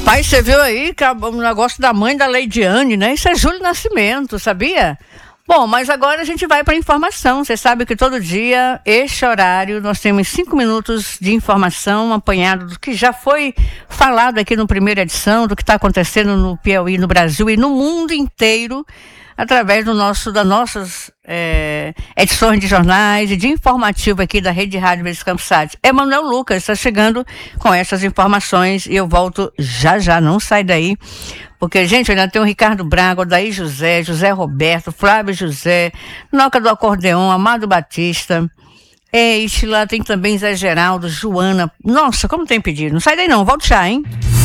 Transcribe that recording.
Rapaz, você viu aí que o negócio da mãe da Leidiane, né? Isso é Júlio Nascimento, sabia? Bom, mas agora a gente vai para a informação. Você sabe que todo dia, este horário, nós temos 5 minutos de informação apanhado do que já foi falado aqui no primeira edição, do que está acontecendo no Piauí, no Brasil e no mundo inteiro, através das nossas edições de jornais e de informativo aqui da Rede Rádio Verdes Campos Sat. Emanuel Lucas está chegando com essas informações e eu volto já, não sai daí. Porque, gente, ainda tem o Ricardo Braga, Odair José, José Roberto, Flávio José, Noca do Acordeon, Amado Batista, lá tem também Zé Geraldo, Joana. Nossa, como tem pedido. Não sai daí não, volto já, hein?